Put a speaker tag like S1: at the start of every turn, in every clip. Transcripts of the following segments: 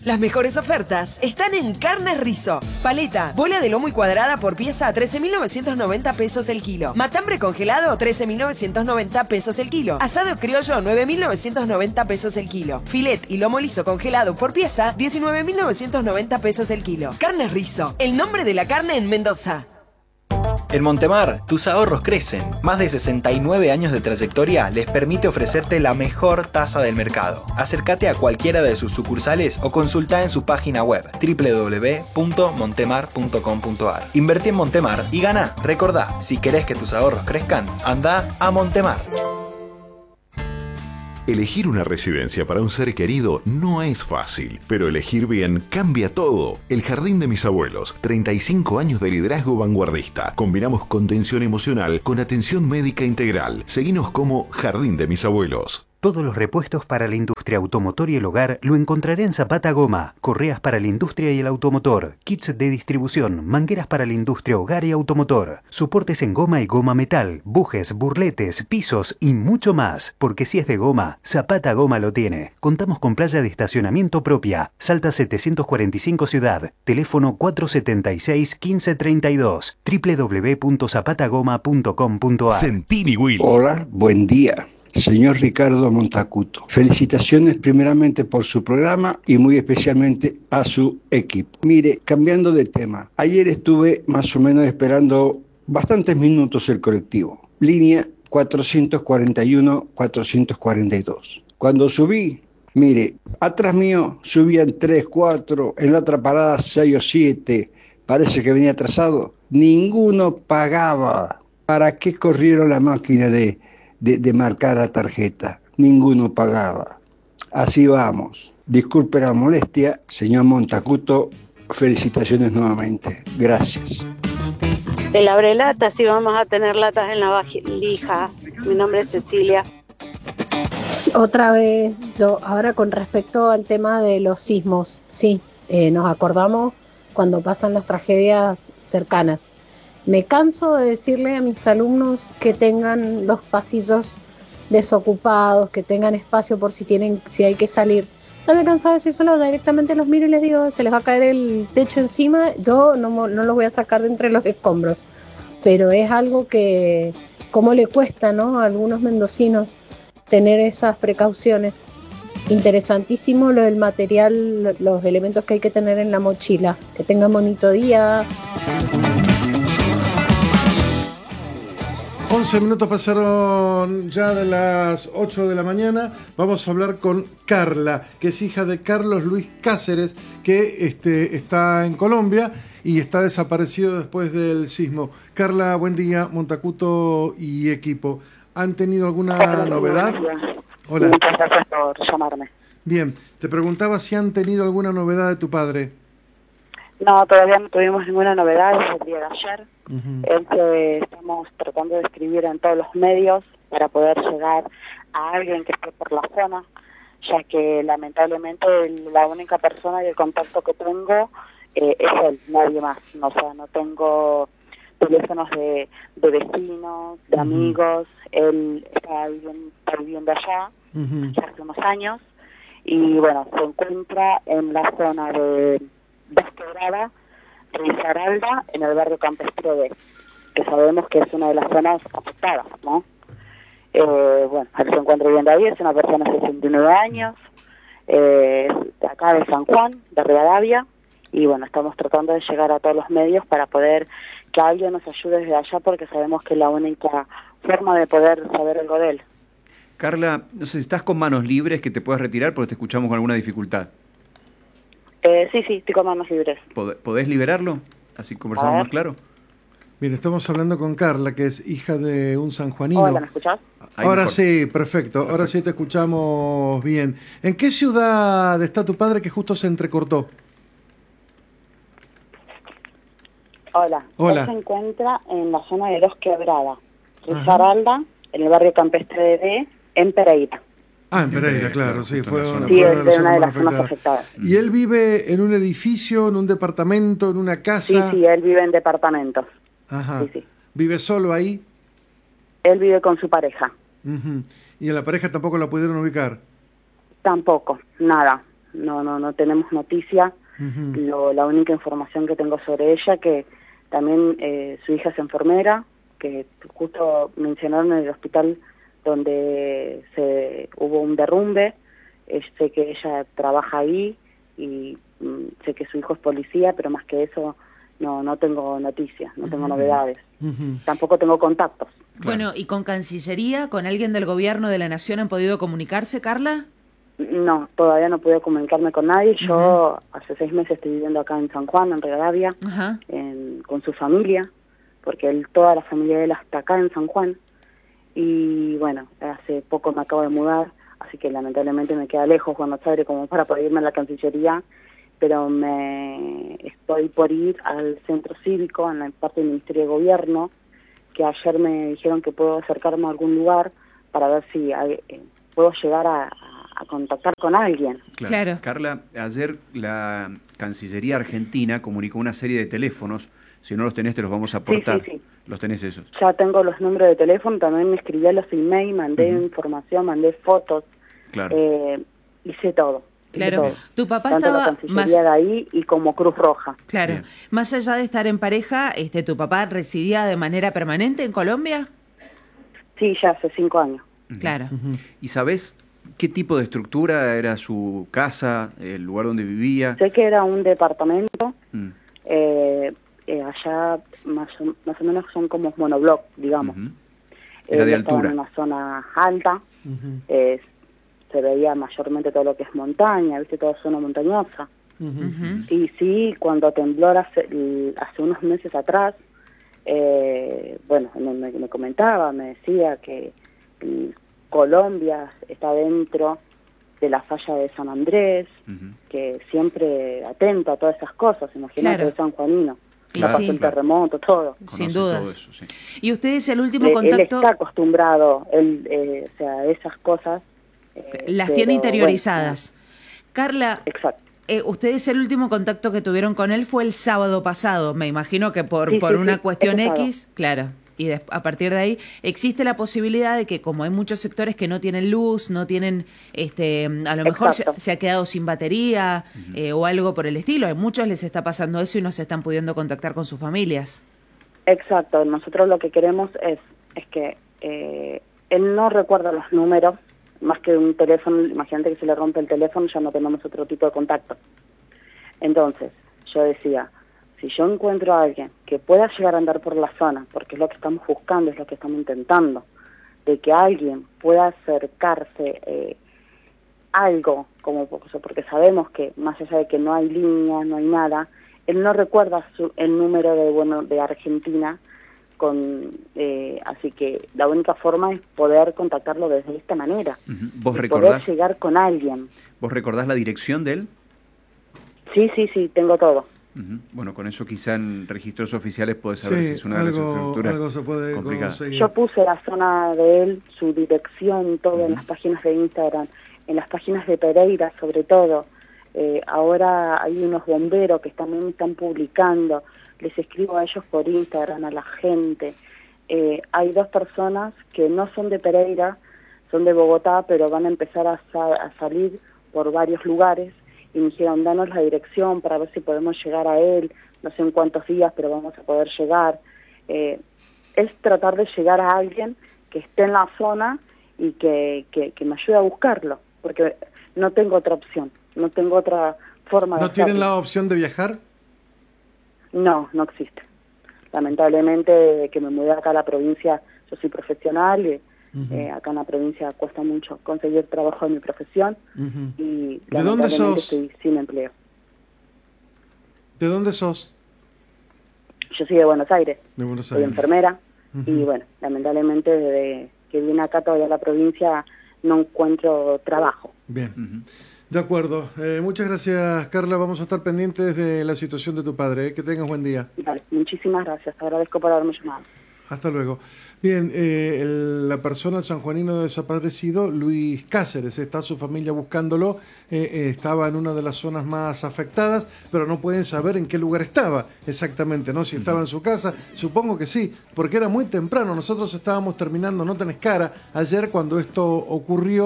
S1: Las mejores ofertas están en Carnes Rizo. Paleta, bola de lomo y cuadrada por pieza a 13.990 pesos el kilo. Matambre congelado, 13.990 pesos el kilo. Asado criollo, 9.990 pesos el kilo. Filet y lomo liso congelado por pieza, 19.990 pesos el kilo. Carnes Rizo, el nombre de la carne en Mendoza.
S2: En Montemar, tus ahorros crecen. Más de 69 años de trayectoria les permite ofrecerte la mejor tasa del mercado. Acércate a cualquiera de sus sucursales o consulta en su página web www.montemar.com.ar. Invertí en Montemar y gana. Recordá, si querés que tus ahorros crezcan, anda a Montemar.
S3: Elegir una residencia para un ser querido no es fácil, pero elegir bien cambia todo. El Jardín de mis abuelos, 35 años de liderazgo vanguardista. Combinamos contención emocional con atención médica integral. Seguinos como Jardín de mis abuelos.
S4: Todos los repuestos para la industria automotor y el hogar lo encontraré en Zapata Goma. Correas para la industria y el automotor, kits de distribución, mangueras para la industria hogar y automotor, soportes en goma y goma metal, bujes, burletes, pisos y mucho más. Porque si es de goma, Zapata Goma lo tiene. Contamos con playa de estacionamiento propia. Salta 745 Ciudad. Teléfono 476-1532. www.zapatagoma.com.ar.
S5: Centini Will.
S6: Hola, buen día. Señor Ricardo Montacuto, felicitaciones primeramente por su programa y muy especialmente a su equipo. Mire, cambiando de tema, ayer estuve más o menos esperando bastantes minutos el colectivo, línea 441-442. Cuando subí, mire, atrás mío subían 3, 4, en la otra parada 6 o 7, parece que venía atrasado, ninguno pagaba. ¿Para qué corrieron la máquina de marcar la tarjeta? Ninguno pagaba. Así vamos. Disculpe la molestia, señor Montacuto, felicitaciones nuevamente. Gracias.
S7: El abre latas, sí, vamos a tener latas en la valija. Mi nombre es Cecilia.
S8: Otra vez, yo ahora con respecto al tema de los sismos, sí, nos acordamos cuando pasan las tragedias cercanas. Me canso de decirle a mis alumnos que tengan los pasillos desocupados, que tengan espacio por si hay que salir. No me canso de decírselo, directamente los miro y les digo, se les va a caer el techo encima, yo no los voy a sacar de entre los escombros. Pero es algo que, como le cuesta, ¿no?, a algunos mendocinos tener esas precauciones. Interesantísimo lo del material, los elementos que hay que tener en la mochila. Que tengan bonito día.
S9: 11 minutos pasaron ya de las 8 de la mañana. Vamos a hablar con Carla, que es hija de Carlos Luis Cáceres, que está en Colombia y está desaparecido después del sismo. Carla, buen día, Montacuto y equipo. ¿Han tenido alguna novedad? Hola.
S10: Muchas gracias por llamarme.
S9: Bien, te preguntaba si han tenido alguna novedad de tu padre.
S10: No, todavía no tuvimos ninguna novedad desde el día de ayer. Estamos tratando de escribir en todos los medios para poder llegar a alguien que esté por la zona, ya que lamentablemente la única persona y el contacto que tengo es él, nadie más. O sea, no tengo teléfonos de vecinos, de amigos. Él está viviendo allá ya hace unos años y bueno, se encuentra en la zona de Quebrada, Risaralda, en el barrio Campestre D, que sabemos que es una de las zonas afectadas, ¿no? Bueno, él se encuentra viviendo ahí, es una persona de 69 años, de acá de San Juan, de Rivadavia, y bueno, estamos tratando de llegar a todos los medios para poder que alguien nos ayude desde allá, porque sabemos que es la única forma de poder saber algo de él.
S11: Carla, no sé si estás con manos libres que te puedas retirar porque te escuchamos con alguna dificultad.
S10: Sí, estoy con manos libres.
S11: ¿Podés liberarlo? Así conversamos más claro.
S9: Bien, estamos hablando con Carla, que es hija de un sanjuanino.
S10: Hola, ¿me escuchás?
S9: Ahora sí, perfecto. Ahora sí te escuchamos bien. ¿En qué ciudad está tu padre que justo se entrecortó?
S10: Hola. Él se encuentra en la zona de Dos Quebradas, Risaralda, en el barrio Campestre D, en Pereira.
S9: Ah, en Pereira, claro, sí, fue una
S10: de las zonas afectadas.
S9: ¿Y él vive en un edificio, en un departamento, en una casa?
S10: Sí, él vive en departamentos.
S9: Ajá.
S10: Sí.
S9: ¿Vive solo ahí?
S10: Él vive con su pareja.
S9: ¿Y en la pareja tampoco la pudieron ubicar?
S10: Tampoco, nada. no tenemos noticia. La única información que tengo sobre ella, que también su hija es enfermera, que justo mencionaron en el hospital donde hubo un derrumbe. Sé que ella trabaja ahí y sé que su hijo es policía, pero más que eso no tengo noticias, no tengo novedades. Tampoco tengo contactos.
S5: Bueno, ¿y con Cancillería, con alguien del gobierno de la Nación han podido comunicarse, Carla?
S10: No, todavía no pude comunicarme con nadie. Yo hace 6 meses estoy viviendo acá en San Juan, en Rivadavia, con su familia, porque toda la familia de él está acá en San Juan. Y bueno, hace poco me acabo de mudar, así que lamentablemente me queda lejos Buenos Aires como para poder irme a la Cancillería, pero estoy por ir al centro cívico, en la parte del Ministerio de Gobierno, que ayer me dijeron que puedo acercarme a algún lugar para ver si puedo llegar a contactar con alguien.
S5: Claro.
S11: Carla, ayer la Cancillería Argentina comunicó una serie de teléfonos. Si no los tenés, te los vamos a aportar.
S10: Sí.
S11: ¿Los tenés esos?
S10: Ya tengo los números de teléfono, también me escribí a los emails, mandé información, mandé fotos, hice todo.
S5: Claro, tu papá
S10: tanto
S5: estaba
S10: la Cancillería de ahí y como Cruz Roja.
S5: Claro,
S11: Bien.
S5: Más allá de estar en pareja, ¿tu papá residía de manera permanente en Colombia?
S10: Sí, ya hace 5 años.
S5: Claro.
S11: ¿Y sabés qué tipo de estructura era su casa, el lugar donde vivía?
S10: Sé que era un departamento, allá más o menos son como monobloc, digamos.
S11: Era de
S10: estaba
S11: altura.
S10: en una zona alta, se veía mayormente todo lo que es montaña, viste, toda zona montañosa. Y sí, cuando tembló hace unos meses atrás, bueno, me comentaba, me decía que Colombia está dentro de la falla de San Andrés, que siempre atento a todas esas cosas, imagínate, de San Juanino. Pasó el terremoto, todo.
S5: Sin dudas. Todo eso, sí. ¿Y usted es el último contacto?
S10: Él está acostumbrado, o sea, esas cosas.
S5: Las tiene interiorizadas. Bueno. Carla,
S10: exacto.
S5: Usted es el último contacto que tuvieron con él fue el sábado pasado, me imagino que por una cuestión X, claro. Y a partir de ahí existe la posibilidad de que como hay muchos sectores que no tienen luz, no tienen, a lo mejor se ha quedado sin batería o algo por el estilo. A muchos les está pasando eso y no se están pudiendo contactar con sus familias.
S10: Exacto. Nosotros lo que queremos es que él no recuerda los números, más que un teléfono. Imagínate que se le rompe el teléfono, ya no tenemos otro tipo de contacto. Entonces, yo decía, si yo encuentro a alguien que pueda llegar a andar por la zona, porque es lo que estamos buscando, es lo que estamos intentando, de que alguien pueda acercarse algo, porque sabemos que más allá de que no hay línea, no hay nada, él no recuerda el número de Argentina, así que la única forma es poder contactarlo desde esta manera,
S11: ¿Vos
S10: poder llegar con alguien.
S11: ¿Vos recordás la dirección de él?
S10: Sí, tengo todo.
S11: Bueno, con eso quizá en registros oficiales podés saber si es una de las estructuras
S9: algo se puede conseguir.
S10: Yo puse la zona de él, su dirección, todo en las páginas de Instagram, en las páginas de Pereira sobre todo. Ahora hay unos bomberos que también están publicando, les escribo a ellos por Instagram, a la gente. Hay 2 personas que no son de Pereira, son de Bogotá, pero van a empezar a salir por varios lugares. Y me dijeron, danos la dirección para ver si podemos llegar a él, no sé en cuántos días, pero vamos a poder llegar. Es tratar de llegar a alguien que esté en la zona y que me ayude a buscarlo, porque no tengo otra opción, no tengo otra forma de
S9: ¿No
S10: hacerlo.
S9: tienen la opción de viajar?
S10: No existe. Lamentablemente, desde que me mudé acá a la provincia, yo soy profesional y acá en la provincia cuesta mucho conseguir trabajo en mi profesión y
S9: ¿De dónde sos?
S10: Estoy sin empleo.
S9: ¿De dónde sos?
S10: Yo soy de Buenos Aires.
S9: De Buenos
S10: Soy enfermera y bueno, lamentablemente desde que vine acá todavía a la provincia no encuentro trabajo.
S9: Bien. De acuerdo. Muchas gracias, Carla. Vamos a estar pendientes de la situación de tu padre. Que tengas buen día.
S10: Vale, muchísimas gracias. Te agradezco por haberme llamado.
S9: Hasta luego. Bien, la persona, el sanjuanino desaparecido, Luis Cáceres, está su familia buscándolo, estaba en una de las zonas más afectadas, pero no pueden saber en qué lugar estaba exactamente, ¿no? Si estaba en su casa, supongo que sí, porque era muy temprano, nosotros estábamos terminando Nota en Escara ayer cuando esto ocurrió,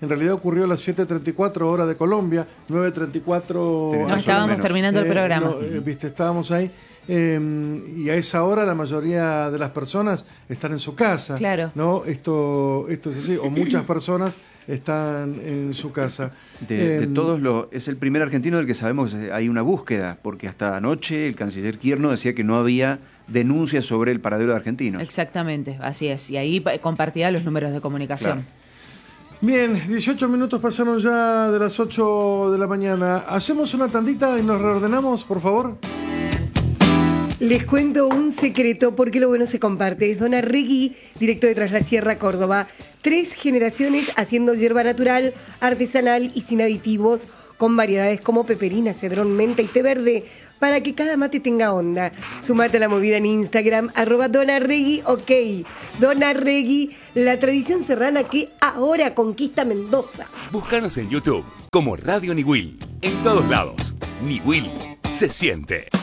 S9: En realidad ocurrió a las 7:34 hora de Colombia, 9:34.
S5: No, estábamos terminando el programa.
S9: Viste, estábamos ahí. Y a esa hora la mayoría de las personas están en su casa.
S5: Claro.
S9: ¿No? Esto es así, o muchas personas están en su casa.
S11: De todos es el primer argentino del que sabemos que hay una búsqueda, porque hasta anoche el canciller Kirchner decía que no había denuncias sobre el paradero de argentinos.
S5: Exactamente, así es. Y ahí compartía los números de comunicación.
S11: Claro.
S9: Bien, 18 minutos pasaron ya de las 8 de la mañana. ¿Hacemos una tandita y nos reordenamos, por favor?
S12: Les cuento un secreto porque lo bueno se comparte. Es Don Arregui, directo de Tras la Sierra, Córdoba. 3 generaciones haciendo hierba natural, artesanal y sin aditivos, con variedades como peperina, cedrón, menta y té verde, para que cada mate tenga onda. Sumate a la movida en Instagram, @donarregui, ok. Don Arregui, la tradición serrana que ahora conquista Mendoza.
S13: Búscanos en YouTube como Radio Niwil. En todos lados. Niwil se siente.